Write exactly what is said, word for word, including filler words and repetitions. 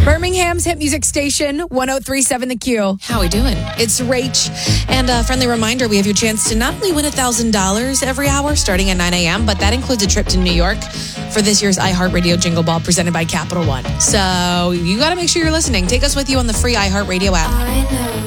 Birmingham's hit music station, one oh three point seven The Q. How we doing? It's Rach. And a friendly reminder, we have your chance to not only win one thousand dollars every hour starting at nine a.m., but that includes a trip to New York for this year's iHeartRadio Jingle Ball presented by Capital One. So you got to make sure you're listening. Take us with you on the free iHeartRadio app.